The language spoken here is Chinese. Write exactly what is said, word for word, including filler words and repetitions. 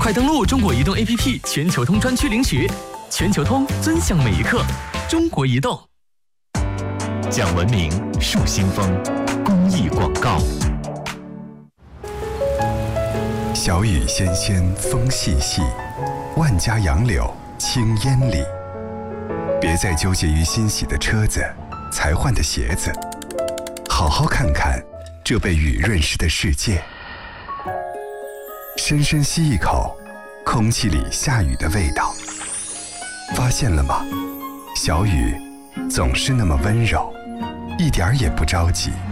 快登录中国移动 A P P 全球通专区领取。全球通，尊享每一刻。中国移动。 讲文明，树新风，公益广告。 小雨纤纤，风细细，万家杨柳青烟里。别再纠结于新洗的车子、才换的鞋子，好好看看这被雨润湿的世界。深深吸一口空气里下雨的味道，发现了吗？小雨总是那么温柔，一点儿也不着急。